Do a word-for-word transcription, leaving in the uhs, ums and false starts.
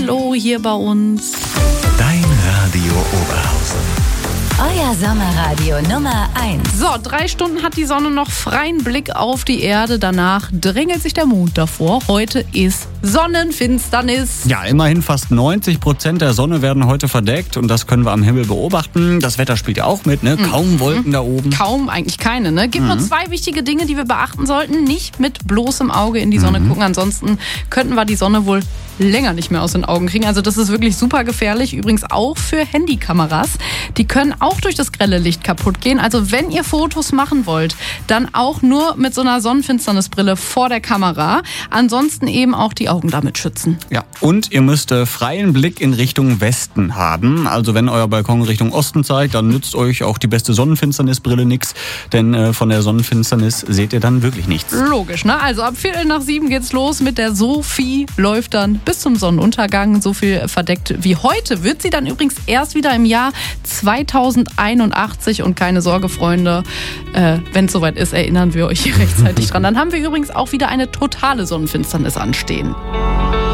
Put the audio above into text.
Lo hier bei uns. Dein Radio Oberhausen. Euer Sommerradio Nummer eins. So, drei Stunden hat die Sonne noch freien Blick auf die Erde. Danach drängelt sich der Mond davor. Heute ist Sonnenfinsternis. Ja, immerhin fast neunzig Prozent der Sonne werden heute verdeckt und das können wir am Himmel beobachten. Das Wetter spielt ja auch mit, ne? Kaum Wolken mhm. da oben. Kaum, eigentlich keine, ne? Gibt mhm. nur zwei wichtige Dinge, die wir beachten sollten. Nicht mit bloßem Auge in die Sonne mhm. gucken. Ansonsten könnten wir die Sonne wohl länger nicht mehr aus den Augen kriegen. Also das ist wirklich super gefährlich. Übrigens auch für Handykameras. Die können auch durch das grelle Licht kaputt gehen. Also wenn ihr Fotos machen wollt, dann auch nur mit so einer Sonnenfinsternisbrille vor der Kamera. Ansonsten eben auch die Augen damit schützen. Ja, und ihr müsst äh, freien Blick in Richtung Westen haben. Also wenn euer Balkon Richtung Osten zeigt, dann nützt euch auch die beste Sonnenfinsternisbrille nichts. Denn äh, von der Sonnenfinsternis seht ihr dann wirklich nichts. Logisch, ne? Also ab Viertel nach sieben geht's los mit der Sophie. Läuft dann bis zum Sonnenuntergang. So viel verdeckt wie heute wird sie dann übrigens erst wieder im Jahr zweitausendeinundachtzig. Und keine Sorge, Freunde, äh, wenn es soweit ist, erinnern wir euch hier rechtzeitig dran. Dann haben wir übrigens auch wieder eine totale Sonnenfinsternis anstehen.